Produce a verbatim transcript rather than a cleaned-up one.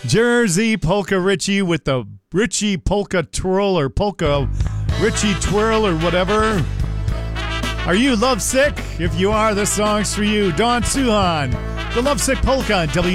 Jersey Polka Richie with the Richie Polka Twirl or Polka Richie Twirl or whatever. Are you lovesick? If you are, this song's for you. Dawn Suhan, the Lovesick Polka on W.